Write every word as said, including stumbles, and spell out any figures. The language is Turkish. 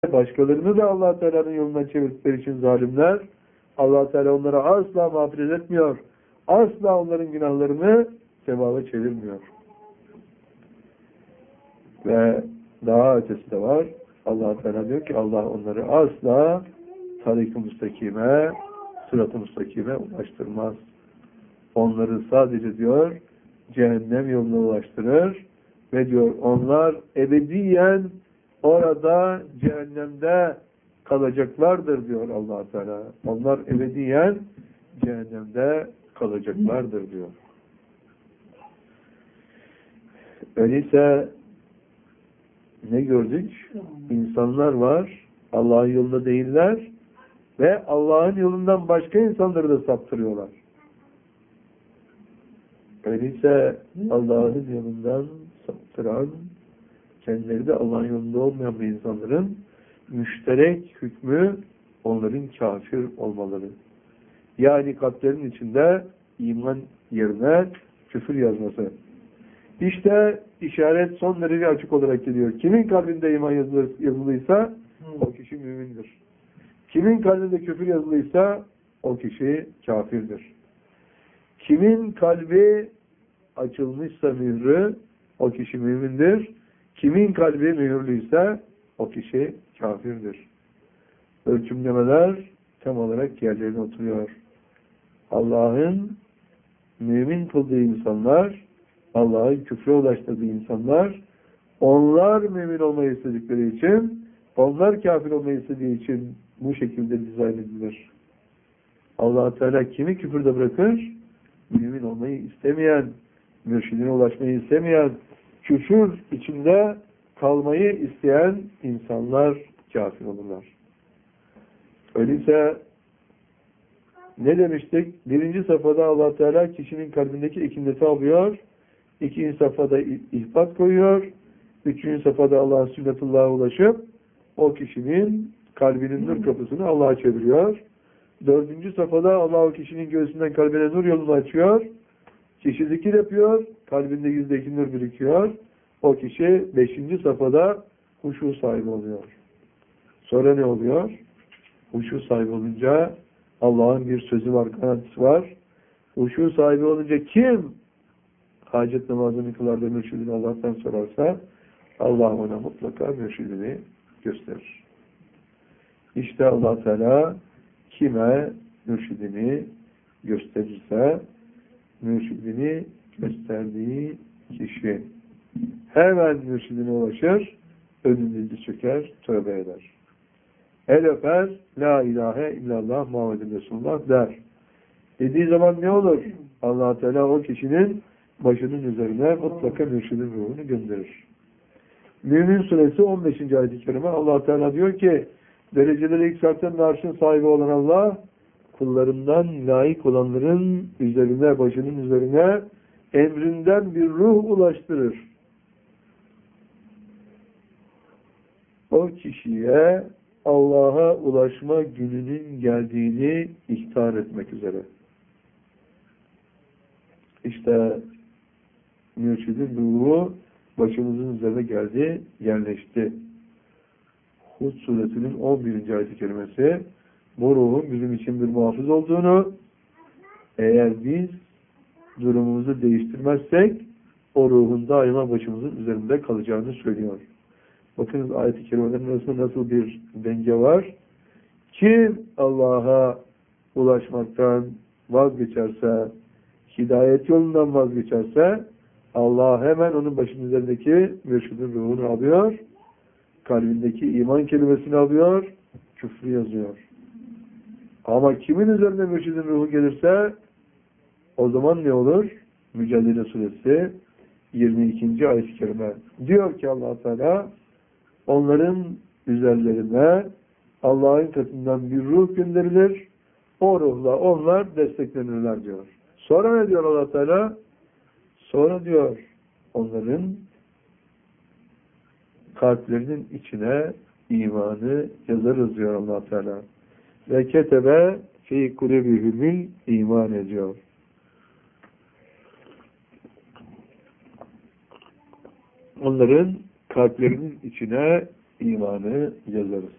Başkalarını da Allah Teala'nın yolundan çevirdikleri için zalimler, Allah Teala onlara asla mağfiret etmiyor. Asla onların günahlarını sevaba çevirmiyor. Ve daha ötesi de var. Allah Teala diyor ki Allah onları asla tarik-i müstakime, sırat-ı müstakime ulaştırmaz. Onları sadece diyor cehennem yoluna ulaştırır ve diyor onlar ebediyen orada cehennemde kalacaklardır diyor Allah Teala. Onlar ebediyen cehennemde kalacaklardır diyor. Öyleyse ne gördük? İnsanlar var, Allah'ın yolunda değiller ve Allah'ın yolundan başka insanları da saptırıyorlar. Öyleyse Allah'ın yolundan saptıran, kendileri de Allah'ın yolunda olmayan bir insanların müşterek hükmü onların kafir olmaları. Yani kalplerin içinde iman yerine küfür yazması. İşte işaret son derece açık olarak geliyor. Kimin kalbinde iman yazılıysa o kişi mümindir. Kimin kalbinde küfür yazılıysa o kişi kafirdir. Kimin kalbi açılmışsa mührü o kişi mümindir. Kimin kalbi mühürlüyse o kişi kafirdir. Ölçümlemeler tam olarak yerlerine oturuyor. Allah'ın mümin kıldığı insanlar, Allah'ın küfre ulaştırdığı insanlar, onlar mümin olmayı istedikleri için, onlar kafir olmayı istediği için bu şekilde dizayn edilir. Allah Teala kimi küfürde bırakır? Mümin olmayı istemeyen, mürşidine ulaşmayı istemeyen, küfür içinde kalmayı isteyen insanlar kafir olurlar. Öyleyse ne demiştik? Birinci safhada Allah Teala kişinin kalbindeki ikindesi alıyor. İkinci safhada ihbat koyuyor. Üçüncü safhada Allah'ın sünnetullah'a ulaşıp o kişinin kalbinin nur kapısını Allah'a çeviriyor. Dördüncü safhada Allah o kişinin göğsünden kalbine nur yolunu açıyor. Kişi zikir yapıyor. Kalbinde yüzde iki nur birikiyor. O kişi beşinci safhada huşu sahibi oluyor. Sonra ne oluyor? Huşu sahibi olunca Allah'ın bir sözü var, garantisi var. Huşu sahibi olunca kim hacet namazını kılar da mürşidini Allah'tan sorarsa Allah ona mutlaka mürşidini gösterir. İşte Allah Teala kime mürşidini gösterirse mürşidini gösterdiği kişi hemen mürşidine ulaşır, önünü diz çöker, tövbe eder. El öper, la ilahe illallah Muhammed Resulullah der. Dediği zaman ne olur? Allah Teala o kişinin başının üzerine mutlaka mürşidin ruhunu gönderir. Mümin suresi on beşinci ayet-i kerime Allah Teala diyor ki dereceleri yükselten ve arşın sahibi olan Allah kullarından layık olanların üzerine, başının üzerine emrinden bir ruh ulaştırır. O kişiye Allah'a ulaşma gününün geldiğini ihtar etmek üzere. İşte mürşidin ruhu başımızın üzerine geldi, yerleşti. Hud suresinin on birinci ayet-i kerimesi bu ruhun bizim için bir muhafız olduğunu, eğer biz durumumuzu değiştirmezsek o ruhun daima başımızın üzerinde kalacağını söylüyor. Bakınız ayet-i kerimelerin arasında nasıl bir denge var. Kim Allah'a ulaşmaktan vazgeçerse, hidayet yolundan vazgeçerse Allah hemen onun başının üzerindeki mürşidin ruhunu alıyor, kalbindeki iman kelimesini alıyor, küfrü yazıyor. Ama kimin üzerine mürşidin ruhu gelirse o zaman ne olur? Mücadele suresi yirmi ikinci ayet-i kerime. Diyor ki Allah Teala onların üzerlerine Allah'ın katından bir ruh gönderilir. O ruhla onlar desteklenirler diyor. Sonra ne diyor Allah Teala? Sonra diyor onların kalplerinin içine imanı yazarız diyor Allah Teala. Ve ketebe fi kulubihimul iman ediyor. Onların kalplerinin içine imanı yazarız.